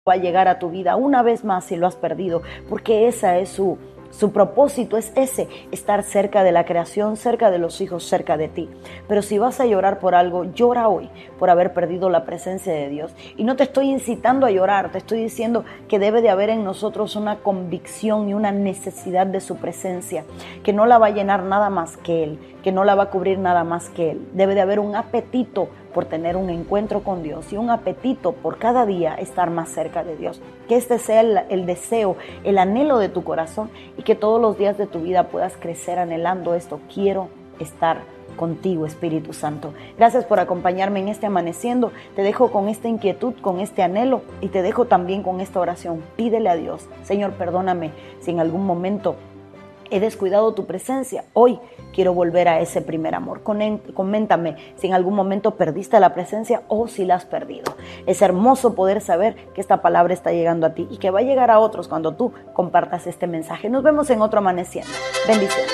va a llegar a tu vida una vez más si lo has perdido, porque esa es su propósito, es ese, estar cerca de la creación, cerca de los hijos, cerca de ti. Pero si vas a llorar por algo, llora hoy por haber perdido la presencia de Dios. Y no te estoy incitando a llorar, te estoy diciendo que debe de haber en nosotros una convicción y una necesidad de su presencia, que no la va a llenar nada más que Él, que no la va a cubrir nada más que Él. Debe de haber un apetito por tener un encuentro con Dios y un apetito por cada día estar más cerca de Dios. Que este sea el deseo, el anhelo de tu corazón y que todos los días de tu vida puedas crecer anhelando esto. Quiero estar contigo, Espíritu Santo. Gracias por acompañarme en este amaneciendo. Te dejo con esta inquietud, con este anhelo y te dejo también con esta oración. Pídele a Dios: Señor, perdóname si en algún momento he descuidado tu presencia. Hoy quiero volver a ese primer amor. Coméntame si en algún momento perdiste la presencia o si la has perdido. Es hermoso poder saber que esta palabra está llegando a ti y que va a llegar a otros cuando tú compartas este mensaje. Nos vemos en otro amaneciendo. Bendiciones.